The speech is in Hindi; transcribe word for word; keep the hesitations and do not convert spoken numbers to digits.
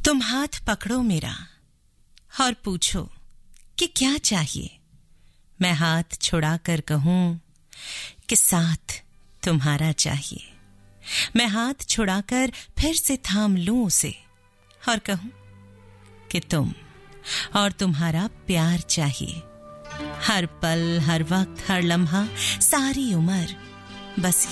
तुम हाथ पकड़ो मेरा और पूछो कि क्या चाहिए। मैं हाथ छुड़ाकर कहूं कि साथ तुम्हारा चाहिए। मैं हाथ छुड़ाकर फिर से थाम लूं उसे और कहूं कि तुम और तुम्हारा प्यार चाहिए। हर पल, हर वक्त, हर लम्हा, सारी उम्र बस